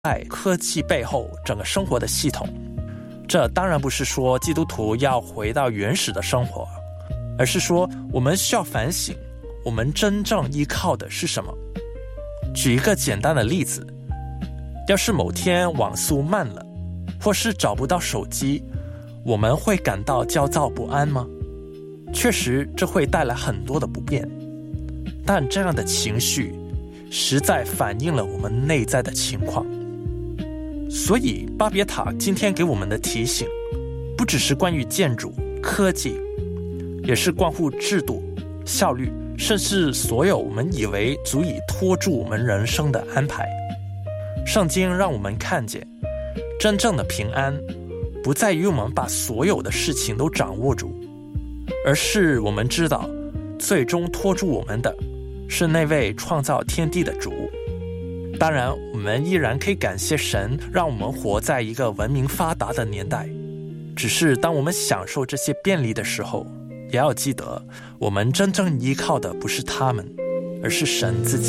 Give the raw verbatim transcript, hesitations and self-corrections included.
在科技背后整个生活的系统。这当然不是说基督徒要回到原始的生活，而是说我们需要反省，我们真正依靠的是什么。举一个简单的例子，要是某天网速慢了，或是找不到手机，我们会感到焦躁不安吗？确实，这会带来很多的不便，但这样的情绪实在反映了我们内在的情况。所以巴别塔今天给我们的提醒，不只是关于建筑、科技，也是关乎制度、效率，甚至所有我们以为足以拖住我们人生的安排。圣经让我们看见，真正的平安不在于我们把所有的事情都掌握住，而是我们知道最终拖住我们的是那位创造天地的主。当然，我们依然可以感谢神，让我们活在一个文明发达的年代。只是当我们享受这些便利的时候，也要记得，我们真正依靠的不是他们，而是神自己。